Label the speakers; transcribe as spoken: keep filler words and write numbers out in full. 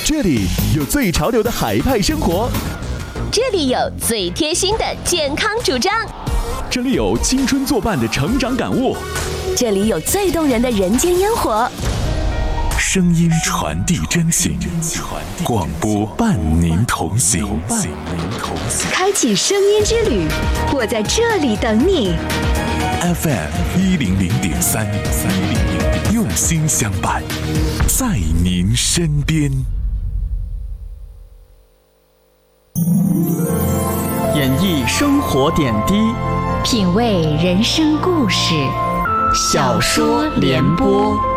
Speaker 1: 这里有最潮流的海派生活，
Speaker 2: 这里有最贴心的健康主张，
Speaker 1: 这里有青春作伴的成长感悟，
Speaker 2: 这里有最动人的人间烟火。
Speaker 3: 声音传递真情，广播伴您同行。
Speaker 4: 开启声音之旅，我在这里等你。
Speaker 3: F M 一零零点三，用心相伴，在您身边。
Speaker 5: 演绎生活点滴，
Speaker 4: 品味人生故事，
Speaker 5: 小说联播。